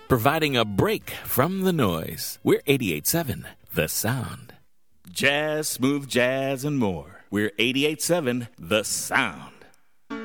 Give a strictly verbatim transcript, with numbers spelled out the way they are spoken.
providing a break from the noise. We're eighty-eight seven, The Sound. Jazz, smooth jazz, and more. We're eighty-eight seven, The Sound.